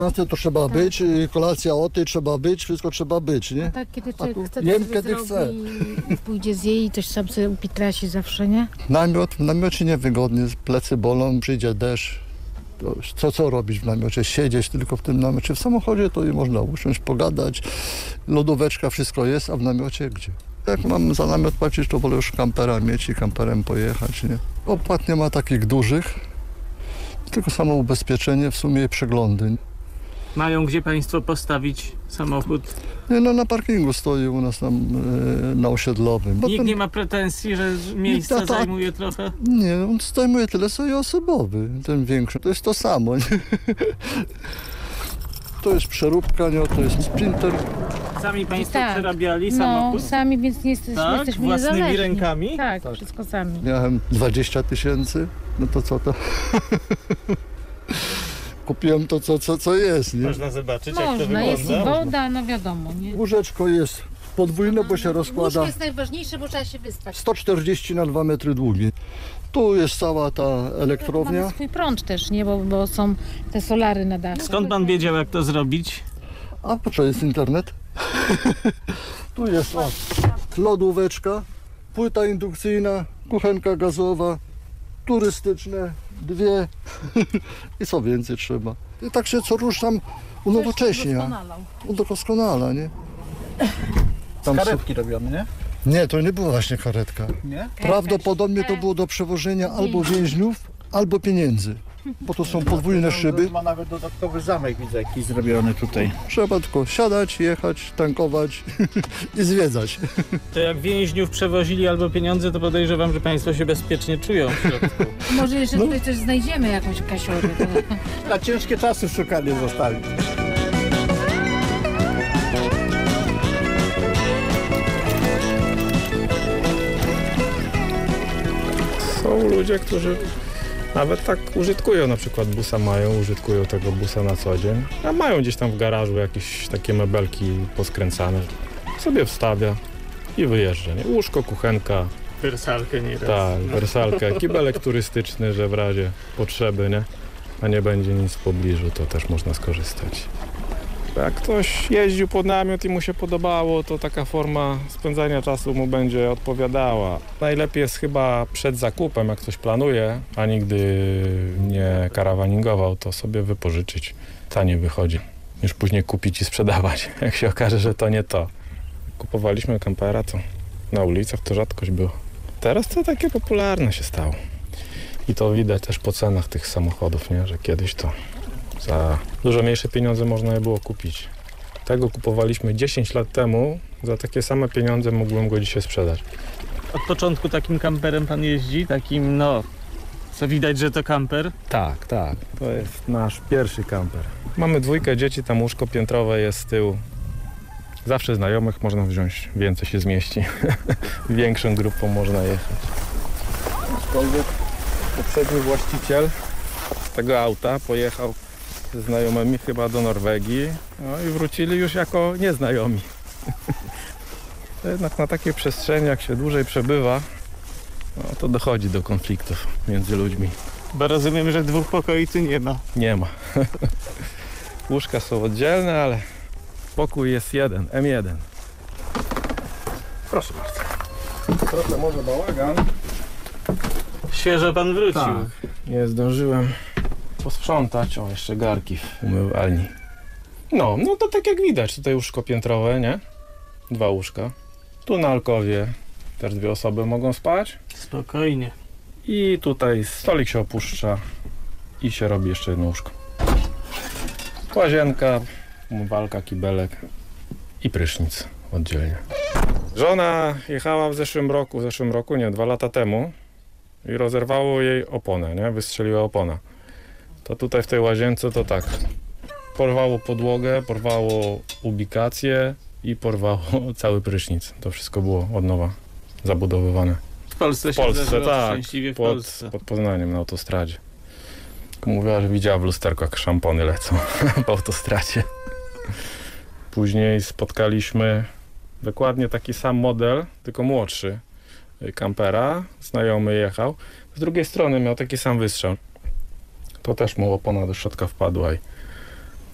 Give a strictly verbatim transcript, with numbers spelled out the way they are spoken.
To trzeba tak. być, kolacja o tej trzeba być, wszystko trzeba być, nie? A tak, kiedy człowiek chce, jem, to kiedy chce. I pójdzie z jej i coś sam sobie upitrasi zawsze, nie? Namiot, w namiocie niewygodnie, plecy bolą, przyjdzie deszcz. To co, co robić w namiocie? Siedzieć tylko w tym namiocie. W samochodzie to i można usiąść, pogadać, lodóweczka, wszystko jest, a w namiocie gdzie? Jak mam za namiot płacić, to wolę już kampera mieć i kamperem pojechać, nie? Opłat nie ma takich dużych, tylko samo ubezpieczenie, w sumie i przeglądy. Mają gdzie państwo postawić samochód? Nie, no na parkingu stoi u nas tam e, na osiedlowym. Nikt ten... nie ma pretensji, że miejsce ta, ta... zajmuje trochę? Nie, on zajmuje tyle, co i osobowy, ten większy. To jest to samo, nie? To jest przeróbka, nie? To jest sprinter. Sami państwo tak. przerabiali No, samochód? sami, więc nie jesteśmy, tak? jesteśmy Własnymi niezależni. rękami? Tak, tak, wszystko sami. Miałem dwadzieścia tysięcy, no to co to? Kupiłem to, co, co, co jest, nie? Można zobaczyć, Można, jak to wygląda. jest i woda, no wiadomo, nie? Łóżeczko jest podwójne, bo się rozkłada. Łóżko jest najważniejsze, bo trzeba się wyspać. sto czterdzieści na dwa metry długi. Tu jest cała ta elektrownia. Mamy swój prąd też, nie? Bo, bo są te solary na dachu. Skąd pan wiedział, jak to zrobić? A po co jest internet? Tu jest o, lodóweczka, płyta indukcyjna, kuchenka gazowa, turystyczne, dwie i co więcej trzeba. I tak się co rusz tam unowocześnia, udoskonala, nie? Tam karetki robione, nie? Nie, to nie była właśnie karetka. Nie? Prawdopodobnie to było do przewożenia albo więźniów, albo pieniędzy. Bo to są podwójne szyby. Ma nawet dodatkowy zamek, widzę, jakiś zrobiony tutaj. Trzeba tylko siadać, jechać, tankować i zwiedzać. To jak więźniów przewozili albo pieniądze, to podejrzewam, że państwo się bezpiecznie czują w środku. Może jeszcze no. tutaj coś znajdziemy, jakąś kasiorę. Na ciężkie czasy szukanie zostali. Są ludzie, którzy nawet tak użytkują, na przykład busa mają, użytkują tego busa na co dzień, a mają gdzieś tam w garażu jakieś takie mebelki poskręcane, sobie wstawia i wyjeżdża, nie? Łóżko, kuchenka. Wersalkę nieraz. Tak, wersalkę, kibelek turystyczny, że w razie potrzeby, nie? A nie będzie nic w pobliżu, to też można skorzystać. Jak ktoś jeździł pod namiot i mu się podobało, to taka forma spędzania czasu mu będzie odpowiadała. Najlepiej jest chyba przed zakupem, jak ktoś planuje, a nigdy nie karawaningował, to sobie wypożyczyć. Taniej wychodzi, niż później kupić i sprzedawać, jak się okaże, że to nie to. Kupowaliśmy kampera, to na ulicach to rzadkość było. Teraz to takie popularne się stało. I to widać też po cenach tych samochodów, nie? Że kiedyś to za dużo mniejsze pieniądze można je było kupić. Tego kupowaliśmy dziesięć lat temu, za takie same pieniądze mógłbym go dzisiaj sprzedać. Od początku takim kamperem pan jeździ? Takim, no, co widać, że to kamper? Tak, tak. To jest nasz pierwszy kamper. Mamy dwójkę dzieci, tam łóżko piętrowe jest z tyłu. Zawsze znajomych można wziąć, więcej się zmieści. Większą grupą można jechać. Aczkolwiek poprzedni właściciel tego auta pojechał ze znajomymi chyba do Norwegii, no i wrócili już jako nieznajomi. Jednak na takiej przestrzeni, jak się dłużej przebywa, no to dochodzi do konfliktów między ludźmi. Bo rozumiem, że dwóch pokoi tu nie ma. Nie ma. Łóżka są oddzielne, ale pokój jest jeden, M jeden. Proszę bardzo. Trochę może bałagan. Świeżo pan wrócił. Tak. Nie zdążyłem posprzątać. O, jeszcze garki w umywalni. No, no to tak jak widać, tutaj łóżko piętrowe, nie? Dwa łóżka. Tu na alkowie też dwie osoby mogą spać. Spokojnie. I tutaj stolik się opuszcza i się robi jeszcze jedno łóżko. Łazienka, umywalka, kibelek i prysznic oddzielnie. Żona jechała w zeszłym roku, w zeszłym roku, nie, dwa lata temu i rozerwało jej oponę, nie? Wystrzeliła opona. To tutaj w tej łazience to tak, porwało podłogę, porwało ubikację i porwało cały prysznic. To wszystko było od nowa zabudowywane. W Polsce W Polsce, się tak, szczęśliwie w pod, Polsce. pod Poznaniem na autostradzie. Mówiła, że widziała w lusterku, jak szampony lecą po autostradzie. Później spotkaliśmy dokładnie taki sam model, tylko młodszy kampera. Znajomy jechał. Z drugiej strony miał taki sam wystrzał. To też mu opona do środka wpadła i